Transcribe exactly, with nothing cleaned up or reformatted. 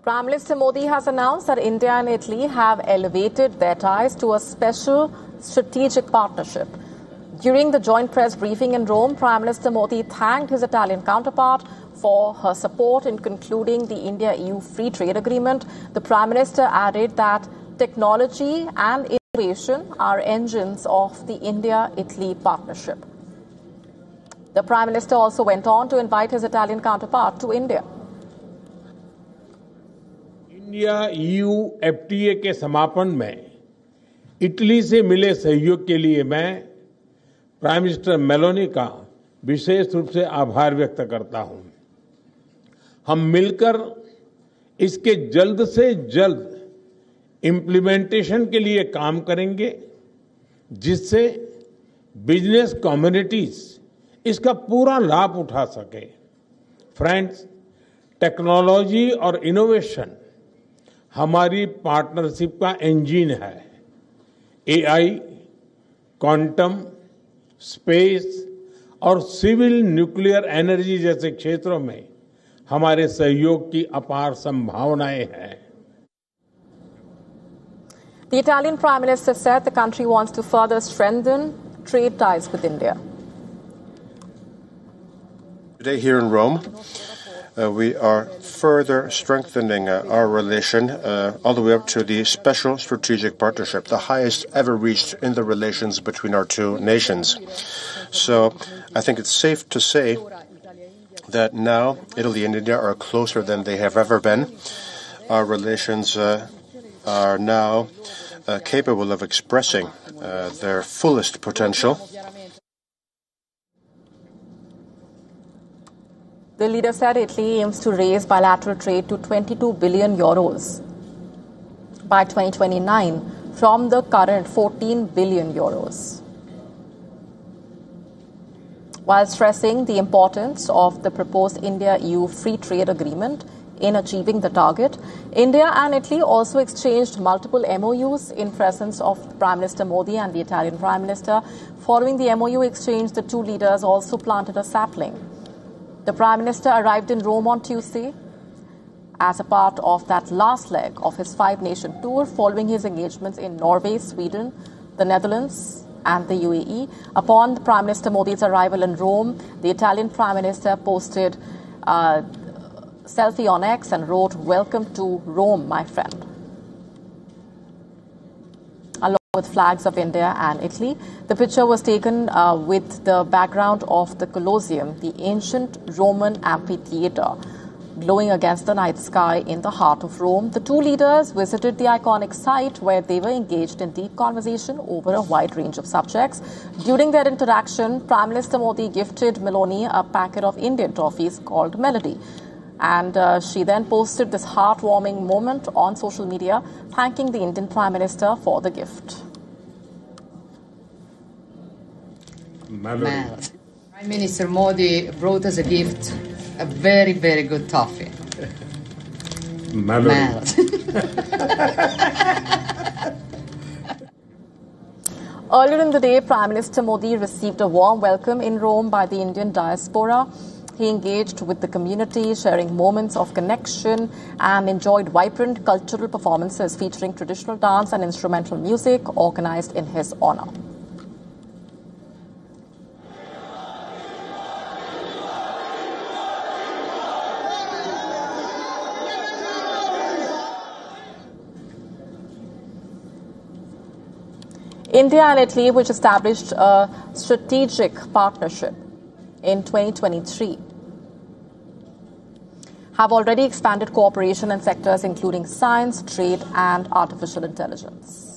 Prime Minister Modi has announced that India and Italy have elevated their ties to a special strategic partnership. During the joint press briefing in Rome, Prime Minister Modi thanked his Italian counterpart for her support in concluding the India-E U free trade agreement. The Prime Minister added that technology and innovation are engines of the India-Italy partnership. The Prime Minister also went on to invite his Italian counterpart to India. India E U F T A के समापन में Italy से मिले सहयोग के लिए मैं prime minister Meloni का विशेष रूप से आभार व्यक्त करता हूं। हम मिलकर इसके जल्द से जल्द इम्प्लीमेंटेशन के लिए काम करेंगे, जिससे बिजनेस कम्युनिटीज इसका पूरा लाभ उठा सके। फ्रेंड्स, टेक्नोलॉजी और इनोवेशन हमारी पार्टनरशिप का इंजन है। ए आई, क्वांटम, स्पेस और सिविल न्यूक्लियर एनर्जी जैसे क्षेत्रों में हमारे सहयोग की अपार संभावनाएं हैं। The Italian Prime Minister said the country wants to further strengthen trade ties with India. Today here in Rome, uh, we are further strengthening uh, our relation uh, all the way up to the special strategic partnership, the highest ever reached in the relations between our two nations. So I think it's safe to say that now Italy and India are closer than they have ever been. Our relations uh, are now uh, capable of expressing uh, their fullest potential. The leader said Italy aims to raise bilateral trade to twenty-two billion euros by twenty twenty-nine from the current fourteen billion euros. While stressing the importance of the proposed India-E U free trade agreement in achieving the target, India and Italy also exchanged multiple M O Us in presence of Prime Minister Modi and the Italian Prime Minister. Following the M O U exchange, the two leaders also planted a sapling. The Prime Minister arrived in Rome on Tuesday as a part of that last leg of his five-nation tour following his engagements in Norway, Sweden, the Netherlands and the U A E. Upon the Prime Minister Modi's arrival in Rome, the Italian Prime Minister posted a selfie on X and wrote, "Welcome to Rome, my friend," along with flags of India and Italy. The picture was taken uh, with the background of the Colosseum, the ancient Roman amphitheater, glowing against the night sky in the heart of Rome. The two leaders visited the iconic site where they were engaged in deep conversation over a wide range of subjects. During their interaction, Prime Minister Modi gifted Meloni a packet of Indian toffees called Melody. And uh, she then posted this heartwarming moment on social media, thanking the Indian Prime Minister for the gift. Prime Minister Modi brought us a gift, a very, very good toffee. Earlier in the day, Prime Minister Modi received a warm welcome in Rome by the Indian diaspora. He engaged with the community, sharing moments of connection, and enjoyed vibrant cultural performances featuring traditional dance and instrumental music organized in his honor. India and Italy, which established a strategic partnership in twenty twenty-three, have already expanded cooperation in sectors including science, trade, and artificial intelligence.